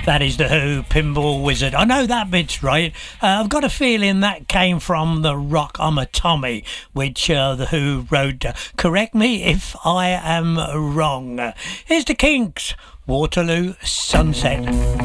That is the Who, Pinball Wizard. I know that bit's right. I've got a feeling that came from the rock I'm a Tommy, which the Who wrote. Correct me if I am wrong. Here's the Kinks, Waterloo Sunset.